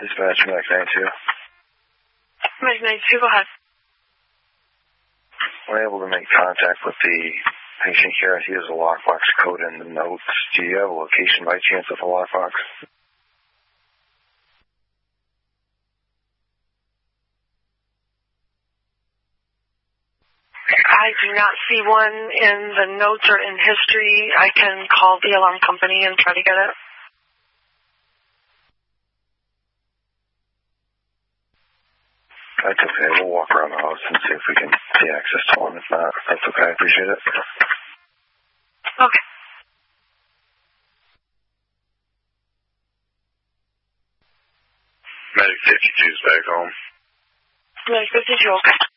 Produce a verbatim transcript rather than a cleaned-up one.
Dispatch, Mac ninety-two. Mac ninety-two, go ahead. We're able to make contact with the patient here. He has a lockbox code in the notes. Do you have a location by chance of a lockbox? I do not see one in the notes or in history. I can call the alarm company and try to get it. That's okay. We'll walk around the house and see if we can see access to one. If not, that's okay. I appreciate it. Okay. Medic fifty-two is back home. Medic fifty-two, okay.